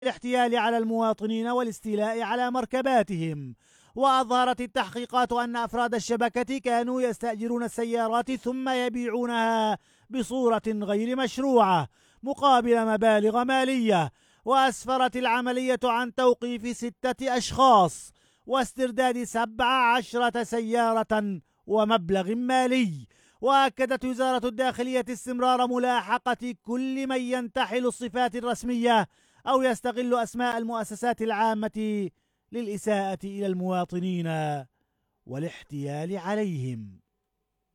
الاحتيال على المواطنين والاستيلاء على مركباتهم. وأظهرت التحقيقات أن أفراد الشبكة كانوا يستأجرون السيارات ثم يبيعونها بصورة غير مشروعة مقابل مبالغ مالية. وأسفرت العملية عن توقيف 6 أشخاص واسترداد 17 سيارة ومبلغ مالي. وأكدت وزارة الداخلية استمرار ملاحقة كل من ينتحل الصفات الرسمية أو يستغل أسماء المؤسسات العامة للإساءة إلى المواطنين والاحتيال عليهم.